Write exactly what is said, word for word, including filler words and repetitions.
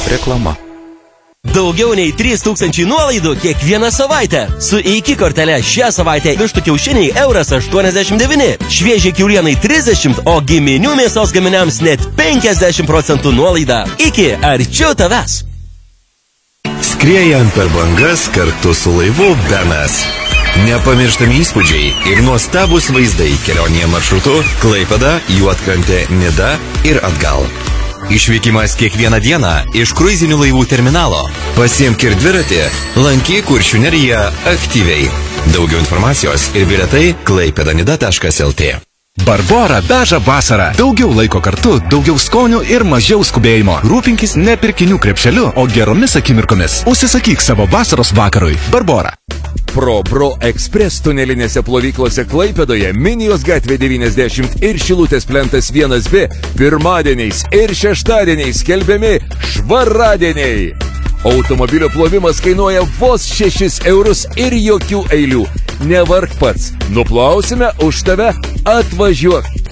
Reklama. Daugiau nei trys tūkstančiai nuolaidų kiekvieną savaitę. Su Iki kortele šią savaitę vištų kiaušiniai euras aštuoniasdešimt devyni, šviežiai kiaulienai trisdešimt, o giminių mėsos gaminiams net penkiasdešimt procentų nuolaida. Iki arčiau tavęs. Skriejant per bangas kartu su laivu Benas. Nepamirštami įspūdžiai ir nuostabus vaizdai kelionėje maršrutu Klaipėda, Juodkrantė, Nida ir atgal. Išvykimas kiekvieną dieną iš kruizinių laivų terminalo. Pasiimk ir dviratį, lankyk Kuršių neriją aktyviai. Daugiau informacijos ir bilietai klaipėdanida taškas lt. Barbora veža vasarą. Daugiau laiko kartu, daugiau skonių ir mažiau skubėjimo. Rūpinkis ne pirkinių krepšeliu, o geromis akimirkomis. Užsisakyk savo vasaros vakarui. Barbora. Pro Bro Express tunelinėse plovyklose Klaipėdoje, Minijos gatvė devyniasdešimt ir Šilutės plentas vienas B pirmadieniais ir šeštadieniais skelbiami švaradieniai. Automobilio plovimas kainuoja vos šešis eurus ir jokių eilių. Nevark pats. Nuplausime už tave, atvažiuok.